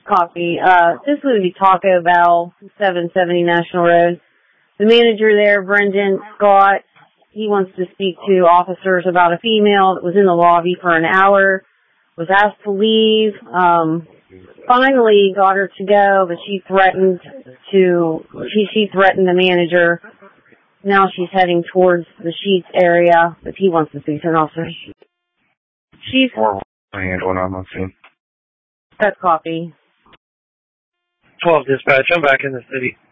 Copy. This would be Taco Bell, 770 National Road. The manager there, Brendan Scott, he wants to speak to officers about a female that was in the lobby for an hour, was asked to leave, finally got her to go, but she threatened the manager. Now she's heading towards the Sheets area, but he wants to speak to an officer. She's... Handling on my scene. That's copy. 12 dispatch, I'm back in the city.